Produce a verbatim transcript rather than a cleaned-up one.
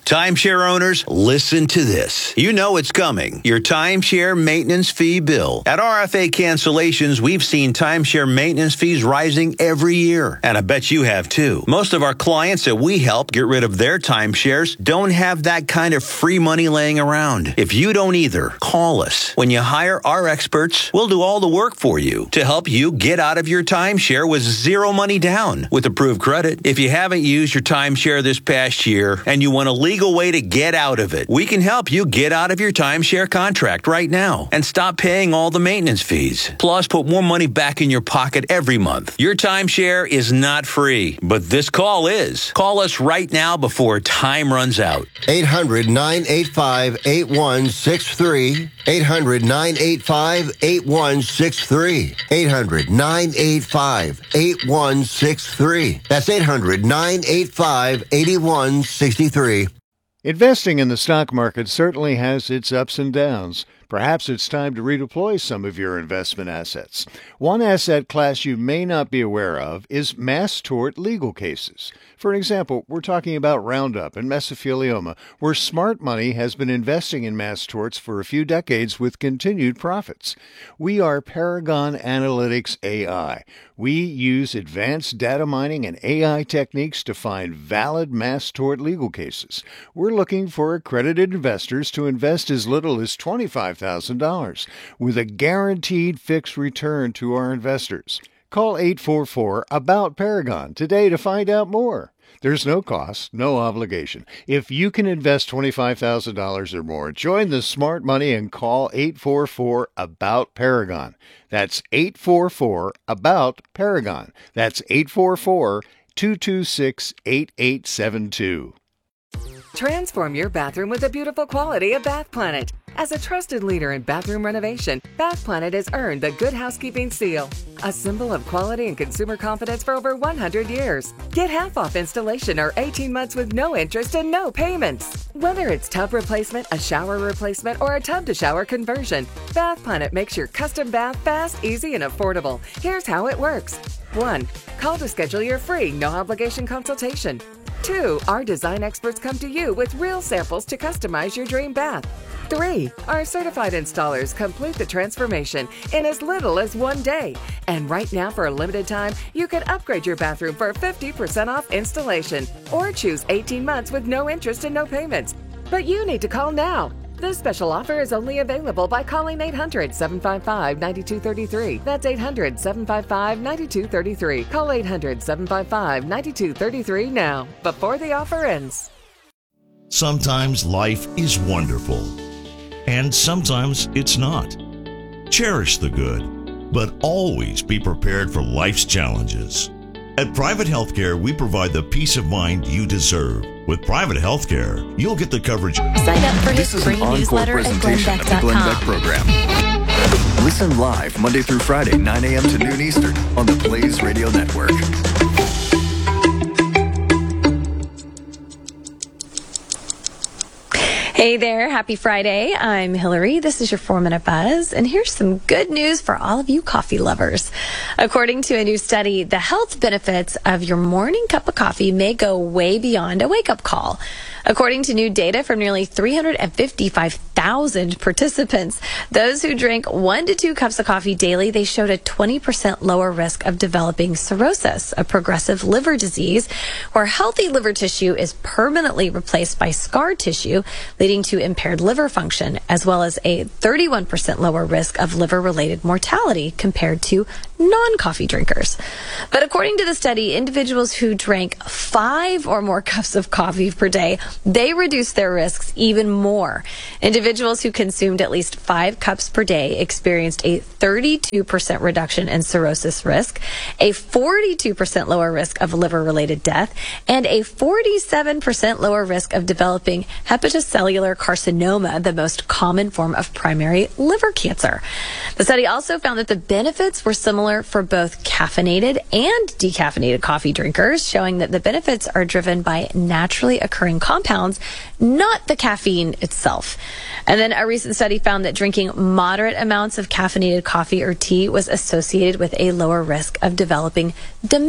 Timeshare owners, listen to this. You know it's coming. Your timeshare maintenance fee bill. At R F A Cancellations, we've seen timeshare maintenance fees rising every year. And I bet you have too. Most of our clients that we help get rid of their timeshares don't have that kind of free money laying around. If you don't either, call us. When you hire our experts, we'll do all the work for you to help you get out of your timeshare with zero money down with approved credit. If you haven't used your timeshare this past year and you want a legal way to get out of it, we can help you get out of your timeshare contract right now and stop paying all the maintenance fees. Plus, put more money back in your pocket every month. Your timeshare is not free, but this call is. Call us right now before time runs out. eight hundred, nine eight five, eight one six three. eight hundred, nine eight five, eight one six three. eight hundred, nine eight five, eight one six three. That's eight hundred, nine eight five, eight one six three. Investing in the stock market certainly has its ups and downs. Perhaps it's time to redeploy some of your investment assets. One asset class you may not be aware of is mass tort legal cases. For an example, we're talking about Roundup and mesothelioma, where smart money has been investing in mass torts for a few decades with continued profits. We are Paragon Analytics A I. We use advanced data mining and A I techniques to find valid mass tort legal cases. We're looking for accredited investors to invest as little as twenty-five thousand dollars with a guaranteed fixed return to our investors. Call eight four four, ABOUT Paragon today to find out more. There's no cost, no obligation. If you can invest twenty-five thousand dollars or more, join the smart money and call eight four four, ABOUT Paragon. That's eight four four, ABOUT Paragon. That's eight four four, two two six, eight eight seven two. Transform your bathroom with the beautiful quality of Bath Planet. As a trusted leader in bathroom renovation, Bath Planet has earned the Good Housekeeping seal, a symbol of quality and consumer confidence for over one hundred years. Get half off installation or eighteen months with no interest and no payments. Whether it's tub replacement, a shower replacement, or a tub-to-shower conversion, Bath Planet makes your custom bath fast, easy, and affordable. Here's how it works. one. Call to schedule your free, no-obligation consultation. two. Our design experts come to you with real samples to customize your dream bath. three. Our certified installers complete the transformation in as little as one day. And right now, for a limited time, you can upgrade your bathroom for fifty percent off installation or choose eighteen months with no interest and no payments. But you need to call now. This special offer is only available by calling eight hundred, seven five five, nine two three three. That's eight hundred, seven five five, nine two three three. Call eight hundred, seven five five, nine two three three now, before the offer ends. Sometimes life is wonderful, and sometimes it's not. Cherish the good, but always be prepared for life's challenges. At Private Healthcare, we provide the peace of mind you deserve. With Private Healthcare, you'll get the coverage. Sign up for his free newsletter at glenn beck dot com. The Glenn Beck Program. Listen live Monday through Friday, nine a.m. to noon Eastern on the Blaze Radio Network. Hey there, happy Friday. I'm Hillary. This is your four minute Buzz, and here's some good news for all of you coffee lovers. According to a new study, the health benefits of your morning cup of coffee may go way beyond a wake-up call. According to new data from nearly three hundred fifty-five thousand participants, those who drink one to two cups of coffee daily, they showed a twenty percent lower risk of developing cirrhosis, a progressive liver disease where healthy liver tissue is permanently replaced by scar tissue, leading to impaired liver function, as well as a thirty-one percent lower risk of liver-related mortality compared to non-coffee drinkers. But according to the study, individuals who drank five or more cups of coffee per day, they reduced their risks even more. Individuals who consumed at least five cups per day experienced a thirty-two percent reduction in cirrhosis risk, a forty-two percent lower risk of liver-related death, and a forty-seven percent lower risk of developing hepatocellular carcinoma, the most common form of primary liver cancer. The study also found that the benefits were similar for both caffeinated and decaffeinated coffee drinkers, showing that the benefits are driven by naturally occurring compounds, not the caffeine itself. And then a recent study found that drinking moderate amounts of caffeinated coffee or tea was associated with a lower risk of developing dementia.